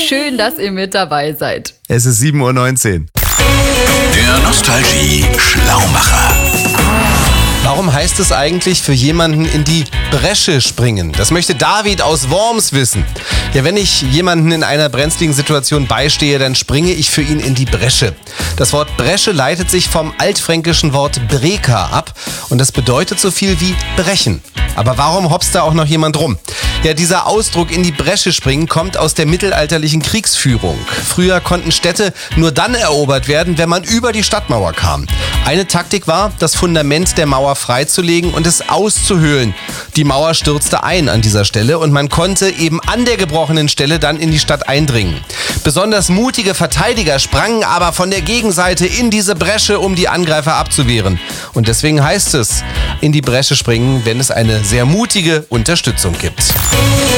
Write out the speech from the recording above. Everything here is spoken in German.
Schön, dass ihr mit dabei seid. Es ist 7:19 Uhr. Der Nostalgie-Schlaumacher. Warum heißt es eigentlich für jemanden in die Bresche springen? Das möchte David aus Worms wissen. Ja, wenn ich jemanden in einer brenzligen Situation beistehe, dann springe ich für ihn in die Bresche. Das Wort Bresche leitet sich vom altfränkischen Wort Breka ab und das bedeutet so viel wie brechen. Aber warum hopst da auch noch jemand rum? Ja, dieser Ausdruck in die Bresche springen kommt aus der mittelalterlichen Kriegsführung. Früher konnten Städte nur dann erobert werden, wenn man über die Stadtmauer kam. Eine Taktik war, das Fundament der Mauer freizulegen und es auszuhöhlen. Die Mauer stürzte ein an dieser Stelle und man konnte eben an der gebrochenen Stelle dann in die Stadt eindringen. Besonders mutige Verteidiger sprangen aber von der Gegenseite in diese Bresche, um die Angreifer abzuwehren. Und deswegen heißt es, in die Bresche springen, wenn es eine sehr mutige Unterstützung gibt.